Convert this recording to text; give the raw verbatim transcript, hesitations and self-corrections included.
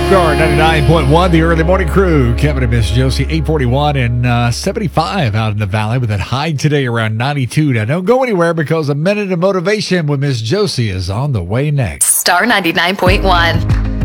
Star ninety-nine point one, the early morning crew. Kevin and Miss Josie, eight forty-one and uh, seventy-five out in the valley with that high today around ninety-two. Now, don't go anywhere because a minute of motivation with Miss Josie is on the way next. Star ninety-nine point one.